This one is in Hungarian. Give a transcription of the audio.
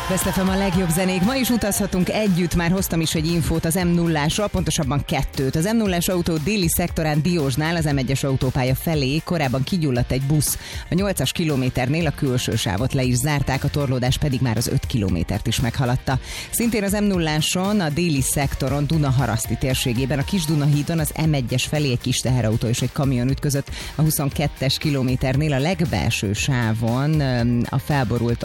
Best FM a legjobb zenék. Ma is utazhatunk együtt, már hoztam is egy infót az M0-ásról, pontosabban kettőt. Az M0-ás autó déli szektorán Diósnál, az M1-es autópálya felé korábban kigyulladt egy busz. A 8-as kilométernél a külső sávot le is zárták, a torlódás pedig már az 5 kilométert is meghaladta. Szintén az M0-áson, a déli szektoron, Dunaharaszti térségében, a Kis-Dunahídon az M1-es felé egy kis teherautó és egy kamion ütközött. A 22-es kilométernél a legbelső sávon a felborult